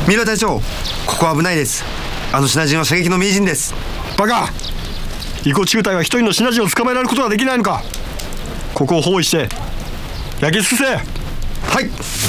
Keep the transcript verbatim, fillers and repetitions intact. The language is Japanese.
三浦隊長、ここは危ないです。あのシナ人は射撃の名人です。 バカ、異国中隊は一人のシナ人を捕まえられることができないのか。ここを包囲して焼き尽くせ。 はい。